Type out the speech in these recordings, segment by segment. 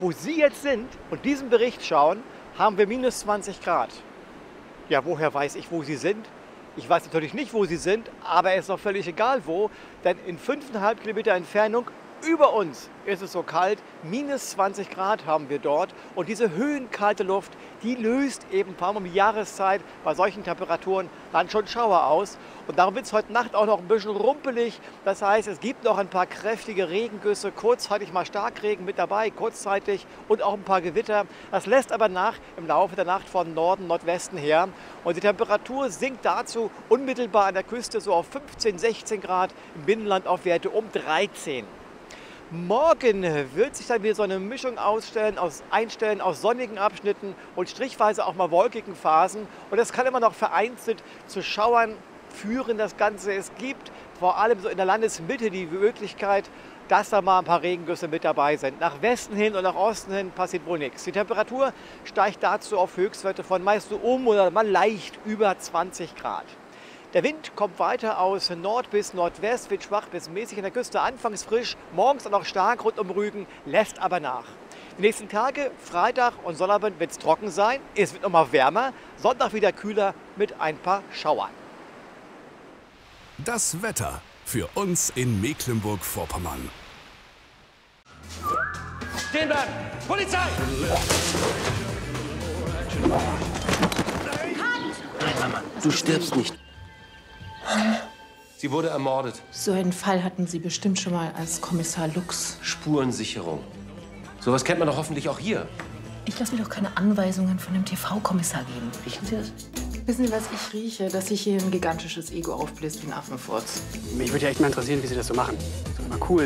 Wo Sie jetzt sind und diesen Bericht schauen, haben wir minus 20 Grad. Ja, woher weiß ich, wo Sie sind? Ich weiß natürlich nicht, wo Sie sind, aber es ist doch völlig egal wo, denn in 5,5 Kilometer Entfernung über uns ist es so kalt, minus 20 Grad haben wir dort. Und diese höhenkalte Luft, die löst eben ein paar Mal um die Jahreszeit bei solchen Temperaturen dann schon Schauer aus. Und darum wird es heute Nacht auch noch ein bisschen rumpelig. Das heißt, es gibt noch ein paar kräftige Regengüsse, kurzzeitig mal Starkregen mit dabei, kurzzeitig und auch ein paar Gewitter. Das lässt aber nach im Laufe der Nacht von Norden, Nordwesten her. Und die Temperatur sinkt dazu unmittelbar an der Küste so auf 15, 16 Grad, im Binnenland auf Werte um 13. Morgen wird sich dann wieder so eine Mischung einstellen aus sonnigen Abschnitten und strichweise auch mal wolkigen Phasen. Und das kann immer noch vereinzelt zu Schauern führen, das Ganze. Es gibt vor allem so in der Landesmitte die Möglichkeit, dass da mal ein paar Regengüsse mit dabei sind. Nach Westen hin und nach Osten hin passiert wohl nichts. Die Temperatur steigt dazu auf Höchstwerte von meist so oder mal leicht über 20 Grad. Der Wind kommt weiter aus Nord bis Nordwest, wird schwach bis mäßig an der Küste, anfangs frisch, morgens dann auch stark rund um Rügen, lässt aber nach. Die nächsten Tage, Freitag und Sonnabend, wird es trocken sein, es wird nochmal wärmer, Sonntag wieder kühler mit ein paar Schauern. Das Wetter für uns in Mecklenburg-Vorpommern. Stehen bleiben! Polizei! Du stirbst nicht. Sie wurde ermordet. So einen Fall hatten Sie bestimmt schon mal als Kommissar Lux. Spurensicherung. Sowas kennt man doch hoffentlich auch hier. Ich lasse mir doch keine Anweisungen von dem TV-Kommissar geben. Riechen Sie das? Wissen Sie, was ich rieche? Dass sich hier ein gigantisches Ego aufbläst wie ein Affenfurz. Mich würde ja echt mal interessieren, wie Sie das so machen. Das ist mal cool.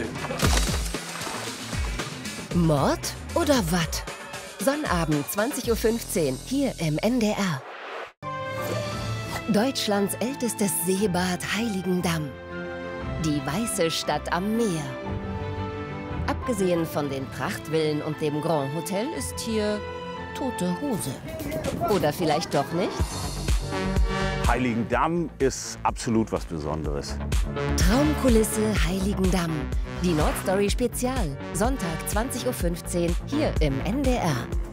Mord oder Watt? Sonnabend 20:15 Uhr hier im NDR. Deutschlands ältestes Seebad Heiligendamm. Die weiße Stadt am Meer. Abgesehen von den Prachtvillen und dem Grand Hotel ist hier tote Hose. Oder vielleicht doch nicht? Heiligendamm ist absolut was Besonderes. Traumkulisse Heiligendamm. Die Nordstory Spezial. Sonntag 20:15 Uhr hier im NDR.